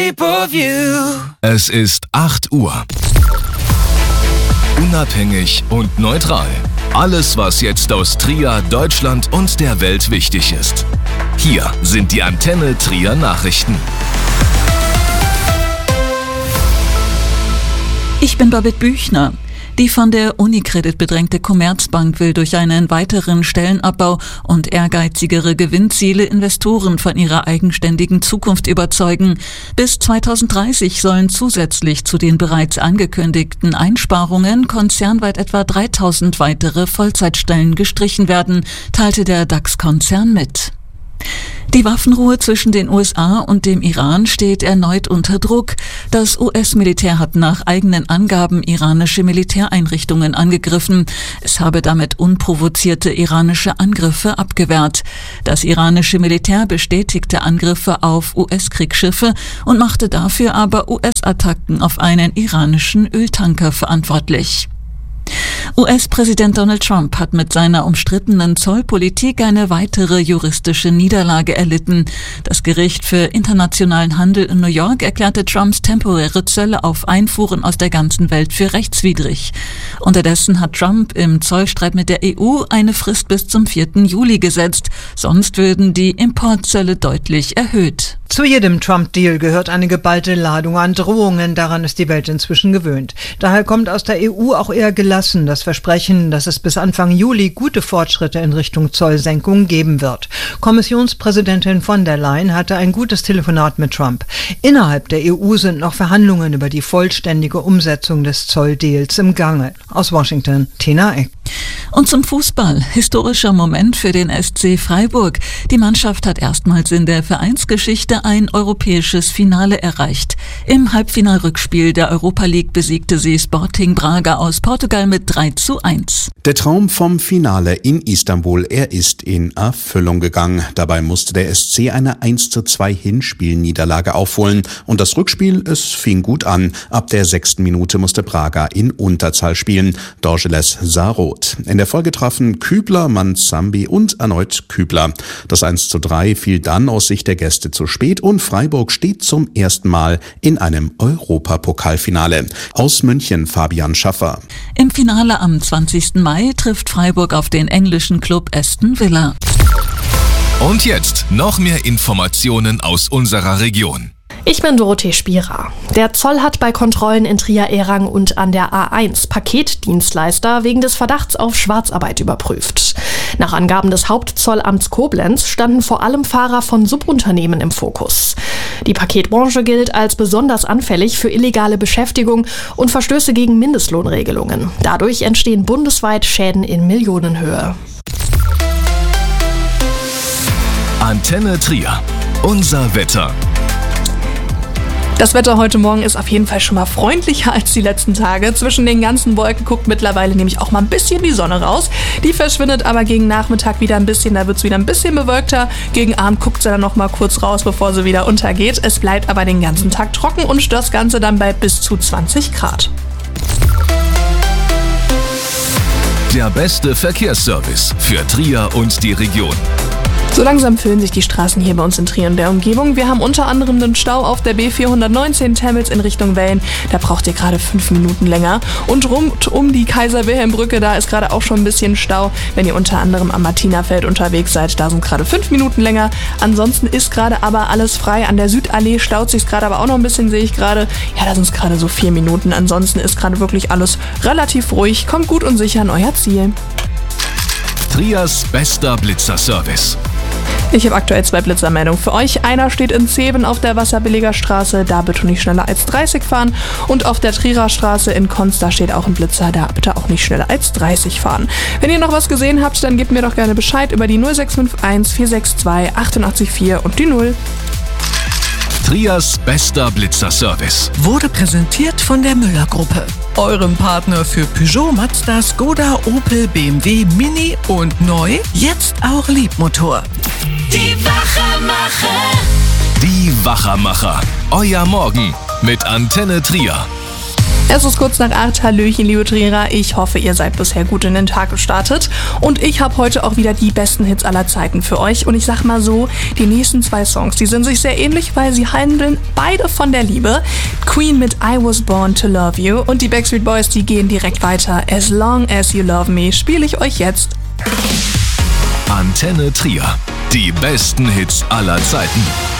shape of you. Es ist 8 Uhr. Unabhängig und neutral. Alles, was jetzt aus Trier, Deutschland und der Welt wichtig ist. Hier sind die Antenne Trier Nachrichten. Ich bin Babette Büchner. Die von der Unicredit bedrängte Commerzbank will durch einen weiteren Stellenabbau und ehrgeizigere Gewinnziele Investoren von ihrer eigenständigen Zukunft überzeugen. Bis 2030 sollen zusätzlich zu den bereits angekündigten Einsparungen konzernweit etwa 3000 weitere Vollzeitstellen gestrichen werden, teilte der DAX-Konzern mit. Die Waffenruhe zwischen den USA und dem Iran steht erneut unter Druck. Das US-Militär hat nach eigenen Angaben iranische Militäreinrichtungen angegriffen. Es habe damit unprovozierte iranische Angriffe abgewehrt. Das iranische Militär bestätigte Angriffe auf US-Kriegsschiffe und machte dafür aber US-Attacken auf einen iranischen Öltanker verantwortlich. US-Präsident Donald Trump hat mit seiner umstrittenen Zollpolitik eine weitere juristische Niederlage erlitten. Das Gericht für internationalen Handel in New York erklärte Trumps temporäre Zölle auf Einfuhren aus der ganzen Welt für rechtswidrig. Unterdessen hat Trump im Zollstreit mit der EU eine Frist bis zum 4. Juli gesetzt. Sonst würden die Importzölle deutlich erhöht. Zu jedem Trump-Deal gehört eine geballte Ladung an Drohungen. Daran ist die Welt inzwischen gewöhnt. Daher kommt aus der EU auch eher gelassen das Versprechen, dass es bis Anfang Juli gute Fortschritte in Richtung Zollsenkung geben wird. Kommissionspräsidentin von der Leyen hatte ein gutes Telefonat mit Trump. Innerhalb der EU sind noch Verhandlungen über die vollständige Umsetzung des Zolldeals im Gange. Aus Washington, Tina Eck. Und zum Fußball. Historischer Moment für den SC Freiburg. Die Mannschaft hat erstmals in der Vereinsgeschichte ein europäisches Finale erreicht. Im Halbfinalrückspiel der Europa League besiegte sie Sporting Braga aus Portugal mit 3:1. Der Traum vom Finale in Istanbul, er ist in Erfüllung gegangen. Dabei musste der SC eine 1:2 Hinspielniederlage aufholen. Und das Rückspiel, es fing gut an. Ab der 6. Minute musste Braga in Unterzahl spielen. Dorgeles sah rot. In der Folge trafen Kübler, Manzambi und erneut Kübler. Das 1:3 fiel dann aus Sicht der Gäste zu spät und Freiburg steht zum ersten Mal in einem Europapokalfinale. Aus München Fabian Schaffer. Im Finale am 20. Mai trifft Freiburg auf den englischen Club Aston Villa. Und jetzt noch mehr Informationen aus unserer Region. Ich bin Dorothee Spierer. Der Zoll hat bei Kontrollen in Trier-Ehrang und an der A1 Paketdienstleister wegen des Verdachts auf Schwarzarbeit überprüft. Nach Angaben des Hauptzollamts Koblenz standen vor allem Fahrer von Subunternehmen im Fokus. Die Paketbranche gilt als besonders anfällig für illegale Beschäftigung und Verstöße gegen Mindestlohnregelungen. Dadurch entstehen bundesweit Schäden in Millionenhöhe. Antenne Trier. Unser Wetter. Das Wetter heute Morgen ist auf jeden Fall schon mal freundlicher als die letzten Tage. Zwischen den ganzen Wolken guckt mittlerweile nämlich auch mal ein bisschen die Sonne raus. Die verschwindet aber gegen Nachmittag wieder ein bisschen, da wird es wieder ein bisschen bewölkter. Gegen Abend guckt sie dann noch mal kurz raus, bevor sie wieder untergeht. Es bleibt aber den ganzen Tag trocken und das Ganze dann bei bis zu 20 Grad. Der beste Verkehrsservice für Trier und die Region. So langsam füllen sich die Straßen hier bei uns in Trier und der Umgebung. Wir haben unter anderem einen Stau auf der B419 Temmels in Richtung Wellen. Da braucht ihr gerade 5 Minuten länger. Und rund um die Kaiser-Wilhelm-Brücke, da ist gerade auch schon ein bisschen Stau. Wenn ihr unter anderem am Martinafeld unterwegs seid, da sind gerade 5 Minuten länger. Ansonsten ist gerade aber alles frei. An der Südallee staut sich gerade aber auch noch ein bisschen, sehe ich gerade. Ja, da sind es gerade so 4 Minuten. Ansonsten ist gerade wirklich alles relativ ruhig. Kommt gut und sicher an euer Ziel. Triers bester Blitzerservice. Ich habe aktuell 2 Blitzermeldungen für euch. Einer steht in Zeven auf der Wasserbilliger Straße, da bitte nicht schneller als 30 fahren. Und auf der Trierer Straße in Konz, da steht auch ein Blitzer, da bitte auch nicht schneller als 30 fahren. Wenn ihr noch was gesehen habt, dann gebt mir doch gerne Bescheid über die 0651 462 884 und die 0. Triers bester Blitzerservice Wurde präsentiert von der Müller-Gruppe. Eurem Partner für Peugeot, Mazda, Skoda, Opel, BMW, Mini und neu, jetzt auch Liebmotor. Die Wachermacher. Die Wachermacher. Euer Morgen mit Antenne Trier. Es ist kurz nach 8. Hallöchen, liebe Trierer. Ich hoffe, ihr seid bisher gut in den Tag gestartet. Und ich habe heute auch wieder die besten Hits aller Zeiten für euch. Und ich sag mal so, die nächsten 2 Songs, die sind sich sehr ähnlich, weil sie handeln beide von der Liebe. Queen mit I Was Born to Love You und die Backstreet Boys, die gehen direkt weiter. As Long As You Love Me spiele ich euch jetzt. Antenne Trier. Die besten Hits aller Zeiten.